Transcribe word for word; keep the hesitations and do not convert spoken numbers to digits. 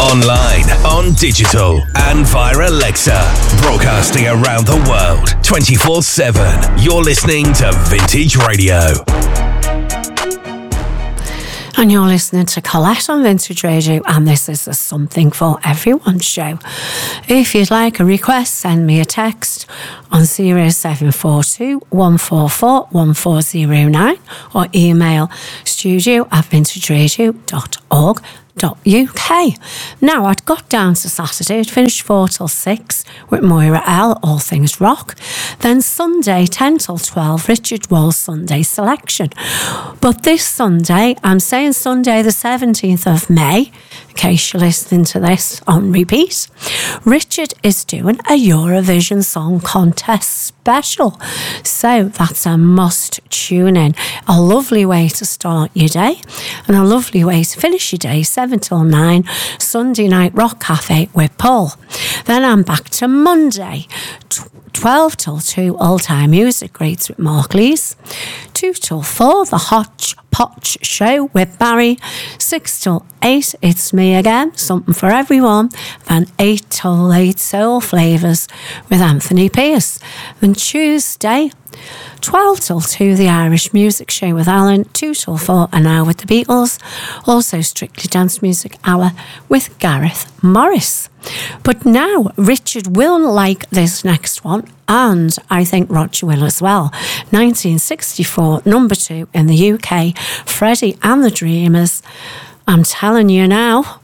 Online, on digital, and via Alexa. Broadcasting around the world, twenty-four seven. You're listening to Vintage Radio. And you're listening to Colette on Vintage Radio, and this is a Something for Everyone show. If you'd like a request, send me a text on zero seven four two, one four four, one four zero nine or email studio at vintageradio dot org. .uk. Now, I'd got down to Saturday, I'd finished four till six with Moira L, All Things Rock. Then Sunday, ten till twelve, Richard Wall's Sunday Selection. But this Sunday, I'm saying Sunday the seventeenth of May, in case you're listening to this on repeat, Richard is doing a Eurovision Song Contest special. So that's a must tune in. A lovely way to start your day and a lovely way to finish your day, seven till nine, Sunday night Rock Cafe with Paul. Then I'm back to Monday, twelve till two, Old Time Music Greats with Mark Lees. two till four, The Hotch Potch Show with Barry. six till eight, It's Me Again, Something for Everyone. Then eight till eight, Soul Flavours with Anthony Pierce. Then Tuesday, twelve till two, The Irish Music Show with Alan. two till four, An Hour with the Beatles. Also Strictly Dance Music Hour with Gareth Morris. But now Richard will like this next one, and I think Roger will as well. nineteen sixty-four, number two in the U K, Freddie and the Dreamers. I'm telling you now,